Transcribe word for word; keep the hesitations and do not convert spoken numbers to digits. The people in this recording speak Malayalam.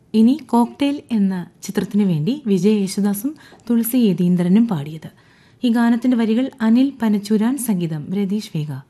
ഇനി കോക്ടെയിൽ എന്ന ചിത്രത്തിനു വേണ്ടി വിജയ് യേശുദാസും തുളസി യതീന്ദ്രനും പാടിയത്. ഈ ഗാനത്തിന്റെ വരികൾ അനിൽ പനച്ചൂരാൻ, സംഗീതം രതീഷ് വേഗ.